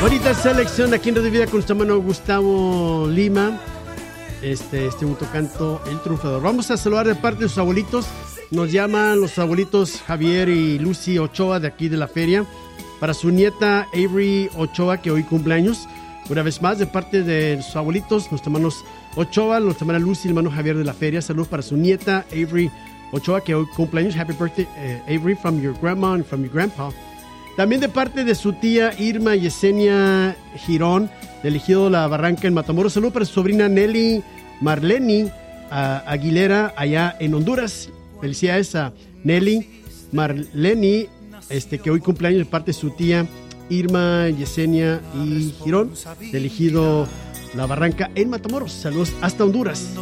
Bonita selección aquí en Radio Vida con nuestro hermano Gustavo Lima. Este último canto, El Triunfador. Vamos a saludar de parte de sus abuelitos. Nos llaman los abuelitos Javier y Lucy Ochoa de aquí de la feria. Para su nieta Avery Ochoa, que hoy cumpleaños. Una vez más, de parte de sus abuelitos, nuestros hermanos Ochoa, nuestra hermana Lucy y el hermano Javier de la feria. Saludos para su nieta Avery Ochoa, que hoy cumpleaños. Happy birthday, Avery, from your grandma and from your grandpa. También de parte de su tía Irma Yesenia Girón, del Ejido La Barranca en Matamoros. Saludos para su sobrina Nelly Marleni Aguilera, allá en Honduras. Felicidades a Nelly Marleni, que hoy cumpleaños de parte de su tía Irma Yesenia y Girón, del Ejido La Barranca en Matamoros. Saludos hasta Honduras.